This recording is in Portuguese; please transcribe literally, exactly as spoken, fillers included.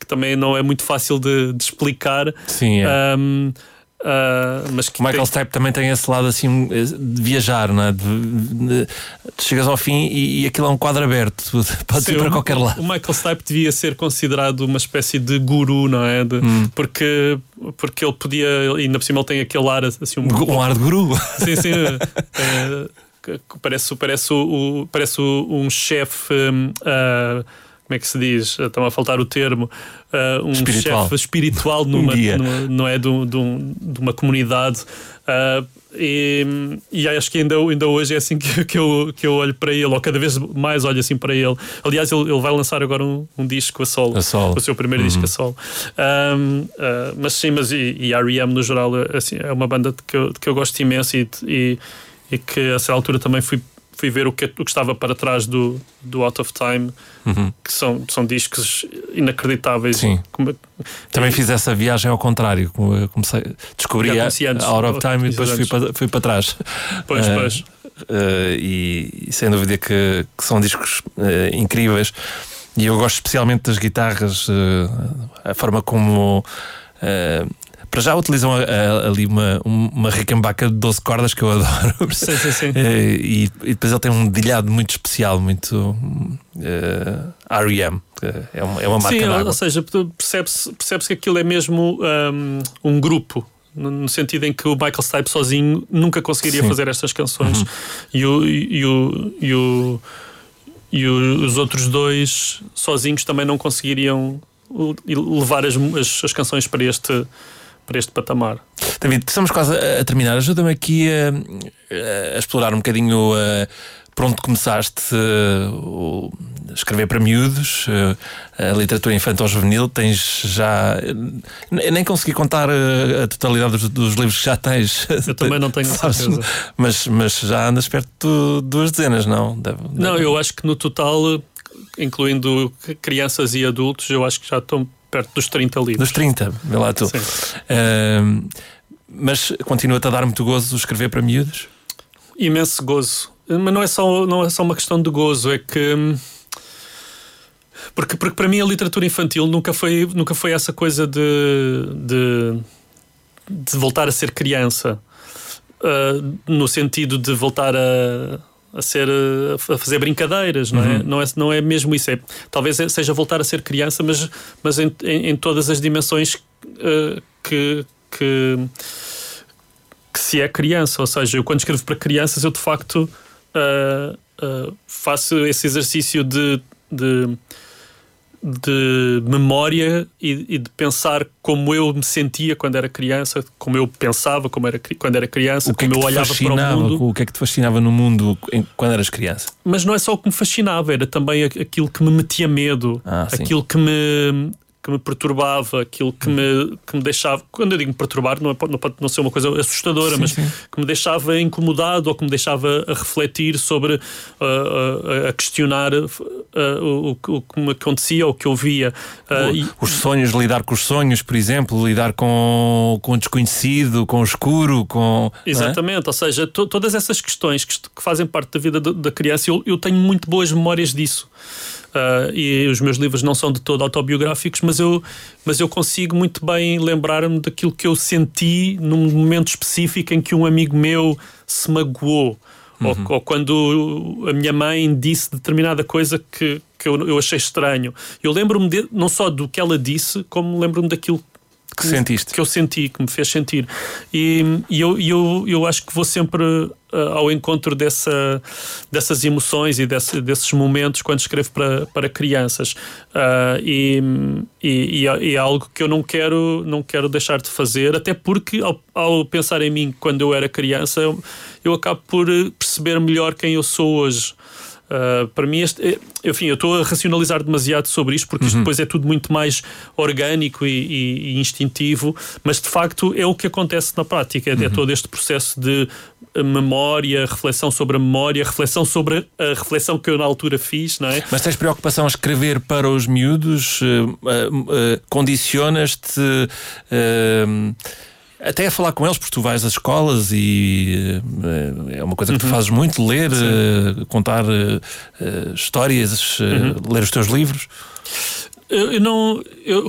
também não é muito fácil de, de explicar. Sim, é. Um, Uh, mas que o Michael tem... Stipe também tem esse lado assim de viajar, não é? De, de, de, chegas ao fim e, e aquilo é um quadro aberto, pode Sim, ir para o, qualquer lado. O Michael Stipe devia ser considerado uma espécie de guru, não é? De, hum. porque, porque ele podia, ainda por cima ele tem aquele ar assim, um, um ar de guru. Sim, sim. é, parece, parece, o, parece um chefe. Um, uh, como é que se diz? Estão a faltar o termo. Uh, um espiritual. chefe espiritual numa, um numa, não é, de, de, um, de uma comunidade. Uh, e, e acho que ainda, ainda hoje é assim que, que, eu, que eu olho para ele, ou cada vez mais olho assim para ele. Aliás, ele, ele vai lançar agora um, um disco a solo, a solo. o seu primeiro uhum. disco a solo. Um, uh, mas sim, mas e, e a R E M no geral assim, é uma banda que eu, que eu gosto imenso e, e, e que a essa altura também fui. Fui ver o que, o que estava para trás do, do Out of Time, uhum. que são, são discos inacreditáveis. Sim. Como, também e, fiz essa viagem ao contrário. Comecei, descobri a Out of Time e depois fui para, fui para trás. Pois, uh, pois. Uh, e, e sem dúvida que, que são discos uh, incríveis. E eu gosto especialmente das guitarras, uh, a forma como. Uh, Para já utilizam a, a, ali uma, uma Rickenbacker de doze cordas que eu adoro. Sim, sim, sim. E, e depois ele tem um dedilhado muito especial, muito uh, R E M. É uma, é uma marca sim, d'água. Ou seja, percebe-se, percebe-se que aquilo é mesmo um, um grupo. No sentido em que o Michael Stipe sozinho nunca conseguiria sim. fazer estas canções. Uhum. E, o, e, o, e, o, e os outros dois sozinhos também não conseguiriam levar as, as, as canções para este... para este patamar. David, estamos quase a terminar. Ajuda-me aqui a, a explorar um bocadinho a, por onde começaste a escrever para miúdos, a, a literatura infantil-juvenil. Tens já... Eu nem consegui contar a, a totalidade dos, dos livros que já tens. Eu também não tenho certeza. Mas, mas já andas perto de duas dezenas, não? Deve, deve... Não, eu acho que no total, incluindo crianças e adultos, eu acho que já estão perto dos trinta livros. Dos trinta, vê lá tu. Uh, mas continua-te a dar muito gozo escrever para miúdos? Imenso gozo. Mas não é só, não é só uma questão de gozo, é que... Porque, porque para mim a literatura infantil nunca foi, nunca foi essa coisa de, de, de voltar a ser criança. Uh, no sentido de voltar a... a ser a fazer brincadeiras, não é? Uhum. Não é, não é mesmo isso. É, talvez seja voltar a ser criança, mas, mas em, em, em todas as dimensões uh, que, que, que se é criança. Ou seja, eu quando escrevo para crianças, eu de facto uh, uh, faço esse exercício de, de, de memória e, e de pensar como eu me sentia quando era criança, como eu pensava como era, quando era criança, como eu olhava para o mundo. O que é que te fascinava no mundo quando eras criança? Mas não é só o que me fascinava, era também aquilo que me metia medo, ah, aquilo que me, que me perturbava, aquilo que me, que me deixava... Quando eu digo me perturbar, não, é, não pode não ser uma coisa assustadora, sim, mas sim. que me deixava incomodado ou que me deixava a refletir sobre, uh, uh, a questionar uh, o, o que me acontecia ou o que eu via. Uh, o, e, os sonhos, lidar com os sonhos, por exemplo, lidar com, com o desconhecido, com o escuro, com... Exatamente, ou seja, to, todas essas questões que, que fazem parte da vida da, da criança, eu, eu tenho muito boas memórias disso. Uh, e os meus livros não são de todo autobiográficos, mas eu, mas eu consigo muito bem lembrar-me daquilo que eu senti num momento específico em que um amigo meu se magoou, uhum. ou, ou quando a minha mãe disse determinada coisa que, que eu, eu achei estranho. Eu lembro-me de, não só do que ela disse, como lembro-me daquilo que, sentiste. que eu senti, que me fez sentir. E, e eu, eu, eu acho que vou sempre uh, ao encontro dessa, dessas emoções e desse, desses momentos quando escrevo para, para crianças. Uh, e, e, e é algo que eu não quero, não quero deixar de fazer, até porque ao, ao pensar em mim quando eu era criança, eu, eu acabo por perceber melhor quem eu sou hoje. Uh, para mim, este, enfim, eu estou a racionalizar demasiado sobre isto porque isto uhum. depois é tudo muito mais orgânico e, e, e instintivo, mas de facto é o que acontece na prática. Uhum. É todo este processo de memória, reflexão sobre a memória, reflexão sobre a reflexão que eu na altura fiz, não é? Mas tens preocupação a escrever para os miúdos? Uh, uh, uh, condicionas-te... Uh, até a falar com eles, porque tu vais às escolas e uh, é uma coisa que tu fazes muito, ler, uh, contar uh, uh, histórias, uh, uhum. ler os teus livros. Eu, eu não... Eu,